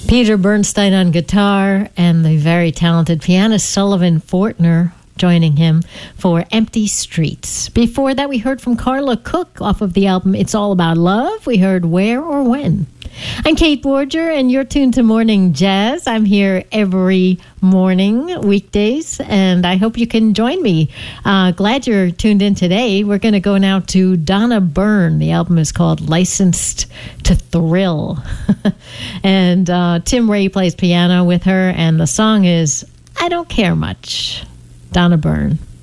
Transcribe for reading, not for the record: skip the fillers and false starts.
Peter Bernstein on guitar and the very talented pianist Sullivan Fortner joining him for Empty Streets. Before that, we heard from Carla Cook off of the album It's All About Love. We heard Where or When. I'm Kate Borger, and you're tuned to Morning Jazz. I'm here every morning, weekdays, and I hope you can join me. Glad you're tuned in today. We're going to go now to Donna Byrne. The album is called Licensed to Thrill. And Tim Ray plays piano with her, and the song is I Don't Care Much. Donna Byrne.